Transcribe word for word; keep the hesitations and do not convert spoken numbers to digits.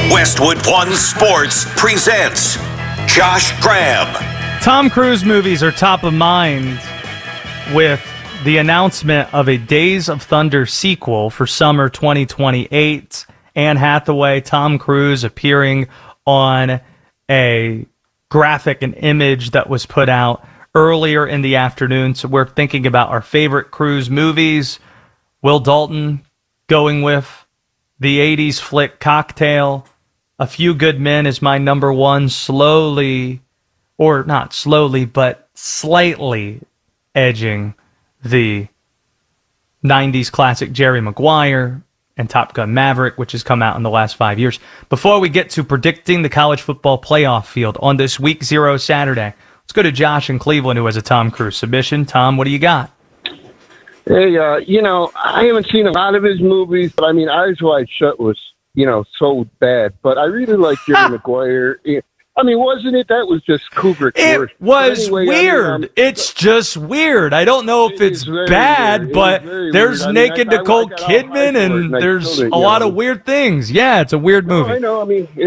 Westwood One Sports presents Josh Graham. Tom Cruise movies are top of mind with the announcement of a Days of Thunder sequel for summer twenty twenty-eight. Anne Hathaway, Tom Cruise appearing on a graphic, an image that was put out earlier in the afternoon. So we're thinking about our favorite Cruise movies. Will Dalton going with the eighties flick Cocktail. A Few Good Men is my number one, slowly, or not slowly, but slightly edging the nineties classic Jerry Maguire and Top Gun Maverick, which has come out in the last five years. Before we get to predicting the college football playoff field on this Week Zero Saturday, let's go to Josh in Cleveland, who has a Tom Cruise submission. Tom, what do you got? Hey, uh, you know, I haven't seen a lot of his movies, but I mean, Eyes Wide Shut was, you know, so bad. But I really like Jerry Maguire. I mean, wasn't it? That was just Kubrick. It worst. was anyway, weird. I mean, um, it's just weird. I don't know if it it's very bad, weird. but there's I mean, naked I, I, Nicole I got all Kidman, hyped for it, and and I there's killed it, a you lot know. of weird things. Yeah, it's a weird No, movie. I know. I mean,